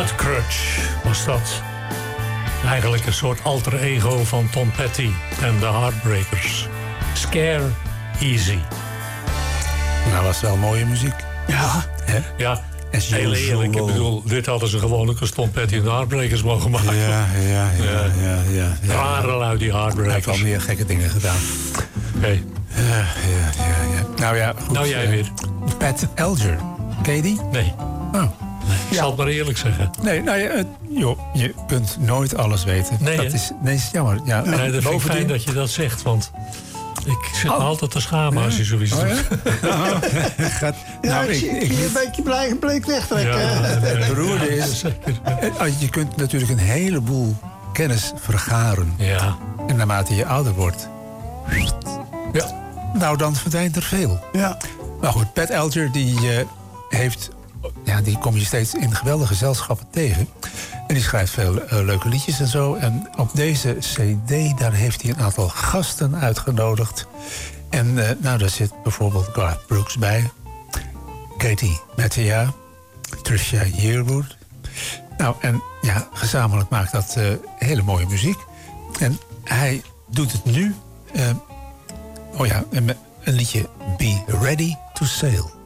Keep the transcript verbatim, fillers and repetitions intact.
Mudcrutch was dat. Eigenlijk een soort alter ego van Tom Petty en de Heartbreakers. Scare Easy. Nou, was wel mooie muziek. Ja, Hè? ja. Heel eerlijk, ik bedoel, dit hadden ze gewoon ook als Tom Petty en de Heartbreakers mogen maken. Ja, ja, ja. ja, ja, ja, ja. Rare lui, die Heartbreakers. Hij heeft al meer gekke dingen gedaan. Hey. Ja, ja, ja, ja. Nou ja, goed. Nou jij weer. Pat Elger. Ken je die? Nee. Oh. Nee, ik zal het maar eerlijk zeggen. Nee, nou ja, het, joh, je kunt nooit alles weten. Nee, dat hè? is, nee, is jammer. Ja, Nee, dat vind ik bovendien- fijn dat je dat zegt, want ik zit me Oh. altijd te schamen als je zoiets Oh, doet. ja? Gaat, Ja, nou, ik, ik, zie ik, je liet- een beetje blij, bleek wegtrekken. Ja, het beroerde ja, is, zeker. eh, je kunt natuurlijk een heleboel kennis vergaren. Ja. En naarmate je ouder wordt, Ja. nou dan verdwijnt er veel. Ja. Maar goed, Pat Elger die eh, heeft, ja, die kom je steeds in geweldige gezelschappen tegen. En die schrijft veel eh, leuke liedjes en zo. En op deze cd, daar heeft hij een aantal gasten uitgenodigd. En eh, nou, daar zit bijvoorbeeld Garth Brooks bij. Katie Mattea. Trisha Yearwood. Nou, en ja, gezamenlijk maakt dat eh, hele mooie muziek. En hij doet het nu. eh, oh ja, een, een liedje Be Ready to Sail.